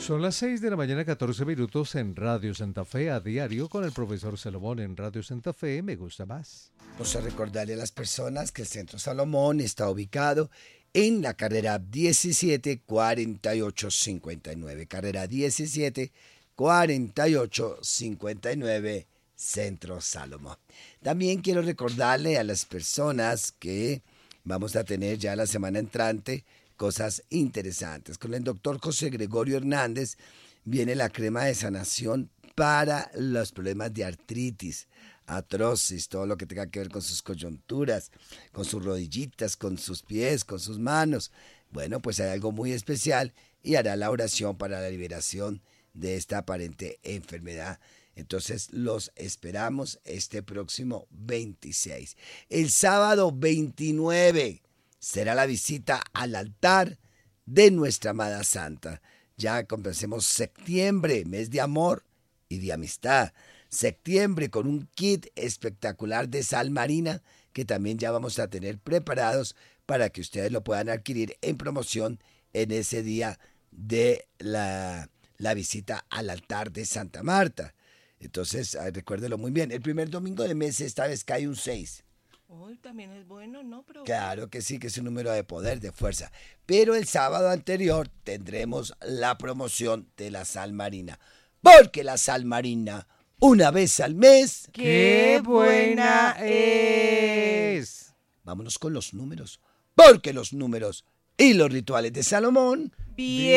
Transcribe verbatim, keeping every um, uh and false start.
Son las seis de la mañana, catorce minutos en Radio Santa Fe a diario con el profesor Salomón en Radio Santa Fe. Me gusta más. Vamos a recordarle a las personas que el Centro Salomón está ubicado en la carrera diecisiete cuarenta y ocho cincuenta y nueve. Carrera diecisiete cuarenta y ocho cincuenta y nueve, Centro Salomón. También quiero recordarle a las personas que vamos a tener ya la semana entrante cosas interesantes. Con el doctor José Gregorio Hernández viene la crema de sanación para los problemas de artritis, artrosis, todo lo que tenga que ver con sus coyunturas, con sus rodillitas, con sus pies, con sus manos. Bueno, pues hay algo muy especial y hará la oración para la liberación de esta aparente enfermedad. Entonces los esperamos este próximo veintiséis. El sábado veintinueve será la visita al altar de nuestra amada Santa. Ya comencemos septiembre, mes de amor y de amistad. Septiembre con un kit espectacular de sal marina que también ya vamos a tener preparados para que ustedes lo puedan adquirir en promoción en ese día de la, la visita al altar de Santa Marta. Entonces, recuérdelo muy bien, el primer domingo de mes esta vez cae un seis. Hoy también es bueno, ¿no? Pero... Claro que sí, que es un número de poder, de fuerza. Pero el sábado anterior tendremos la promoción de la sal marina. Porque la sal marina, una vez al mes... ¡Qué buena es! Vámonos con los números. Porque los números y los rituales de Salomón... Bien.